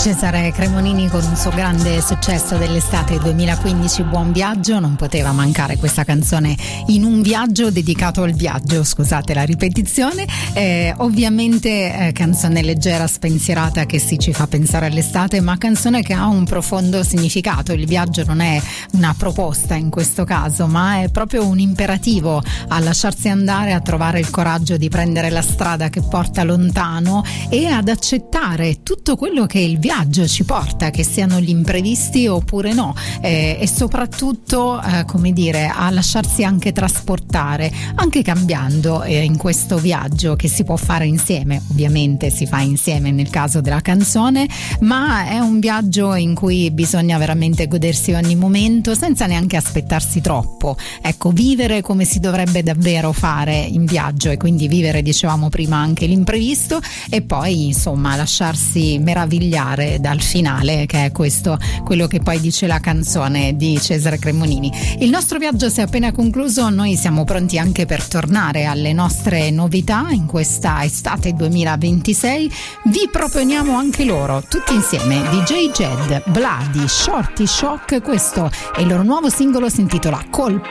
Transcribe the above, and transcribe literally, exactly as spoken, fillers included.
Cesare Cremonini con un suo grande successo dell'estate duemilaquindici, Buon Viaggio. Non poteva mancare questa canzone in un viaggio dedicato al viaggio, scusate la ripetizione. Eh, ovviamente eh, canzone leggera, spensierata, che sì, ci fa pensare all'estate, ma canzone che ha un profondo significato. Il viaggio non è una proposta in questo caso, ma è proprio un imperativo a lasciarsi andare, a trovare il coraggio di prendere la strada che porta lontano e ad accettare tutto quello che il viaggio ci porta, che siano gli imprevisti oppure no, eh, e soprattutto eh, come dire, a lasciarsi anche trasportare, anche cambiando eh, in questo viaggio che si può fare insieme. Ovviamente si fa insieme nel caso della canzone, ma è un viaggio in cui bisogna veramente godersi ogni momento senza neanche aspettarsi troppo. Ecco, vivere come si dovrebbe davvero fare in viaggio, e quindi vivere, dicevamo prima, anche l'imprevisto, e poi insomma lasciarsi meravigliare dal finale, che è questo quello che poi dice la canzone di Cesare Cremonini. Il nostro viaggio si è appena concluso, noi siamo pronti anche per tornare alle nostre novità in questa estate duemilaventisei. Vi proponiamo anche loro, tutti insieme, D J Jed, Bloody, Shorty Shock. Questo è il loro nuovo singolo, si intitola Colpa.